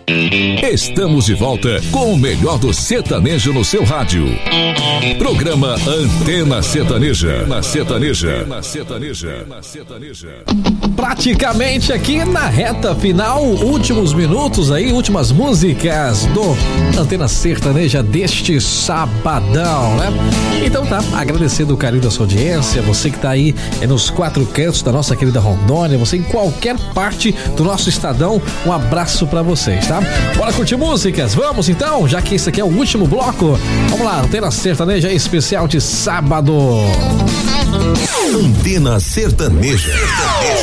Estamos de volta com o melhor do sertanejo no seu rádio. Programa Antena Sertaneja. Praticamente aqui na reta final, últimos minutos aí, últimas músicas do Antena Sertaneja deste sabadão, né? Então tá, agradecendo o carinho da sua audiência, você que tá aí nos 4 cantos da nossa querida Rondônia, você em qualquer parte do nosso estadão, um abraço pra vocês, tá? Bora curtir músicas, vamos então, já que esse aqui é o último bloco. Vamos lá, Antena Sertaneja especial de sábado. Antena Sertaneja.